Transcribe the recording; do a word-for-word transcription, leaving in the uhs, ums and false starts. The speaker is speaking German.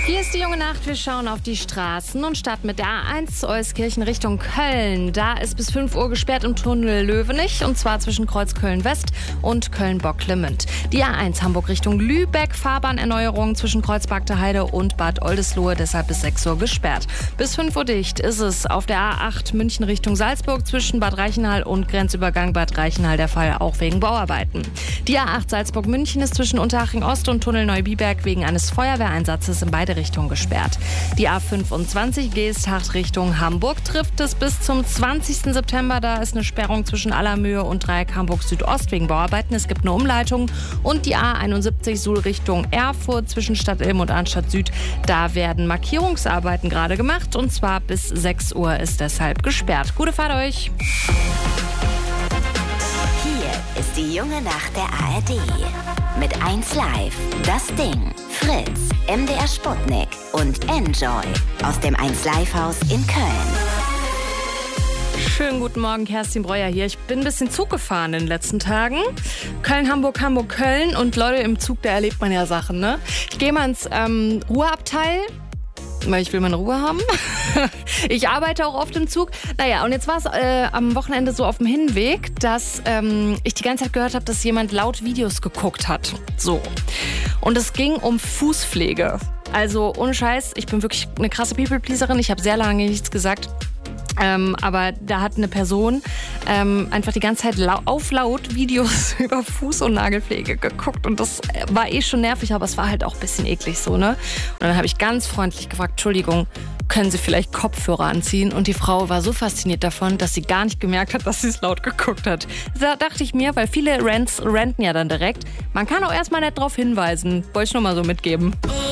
Hier ist die junge Nacht. Wir schauen auf die Straßen und starten mit der A eins Euskirchen Richtung Köln. Da ist bis fünf Uhr gesperrt im Tunnel Löwenich, und zwar zwischen Kreuzköln West und Köln-Bocklemünd. Die A eins Hamburg Richtung Lübeck, Fahrbahnerneuerung zwischen Kreuzbergter Heide und Bad Oldesloe, deshalb bis sechs Uhr gesperrt. Bis fünf Uhr dicht ist es auf der A acht München Richtung Salzburg zwischen Bad Reichenhall und Grenzübergang Bad Reichenhall der Fall, auch wegen Bauarbeiten. Die A acht Salzburg-München ist zwischen Unterhaching Ost und Tunnel Neubiberg wegen eines Feuerwehreinsatzes in beide Richtungen gesperrt. Die A fünfundzwanzig Geesthacht Richtung Hamburg trifft es bis zum zwanzigsten September. Da ist eine Sperrung zwischen Allermöhe und Dreieck Hamburg Südost wegen Bauarbeiten. Es gibt eine Umleitung. Und die A einundsiebzig Suhl Richtung Erfurt zwischen Stadt Ilm und Arnstadt Süd. Da werden Markierungsarbeiten gerade gemacht, und zwar bis sechs Uhr ist deshalb gesperrt. Gute Fahrt euch! Hier ist die junge Nacht der A R D. Mit eins Live, das Ding, Fritz, M D R Sputnik und Enjoy aus dem eins Live Haus in Köln. Schönen guten Morgen, Kerstin Breuer hier. Ich bin ein bisschen Zug gefahren in den letzten Tagen. Köln, Hamburg, Hamburg, Köln. Und Leute, im Zug, da erlebt man ja Sachen, ne? Ich gehe mal ins ähm, Ruheabteil, weil ich will meine Ruhe haben. Ich arbeite auch oft im Zug. Naja, und jetzt war es äh, am Wochenende so auf dem Hinweg, dass ähm, ich die ganze Zeit gehört habe, dass jemand laut Videos geguckt hat. So. Und es ging um Fußpflege. Also ohne Scheiß, ich bin wirklich eine krasse People-Pleaserin. Ich habe sehr lange nichts gesagt. Ähm, aber da hat eine Person ähm, einfach die ganze Zeit lau- auf laut Videos über Fuß- und Nagelpflege geguckt. Und das war eh schon nervig, aber es war halt auch ein bisschen eklig so, ne? Und dann habe ich ganz freundlich gefragt, Entschuldigung, können Sie vielleicht Kopfhörer anziehen? Und die Frau war so fasziniert davon, dass sie gar nicht gemerkt hat, dass sie es laut geguckt hat. Da dachte ich mir, weil viele Rants ranten ja dann direkt, man kann auch erstmal nicht drauf hinweisen. Wollte ich nur mal so mitgeben.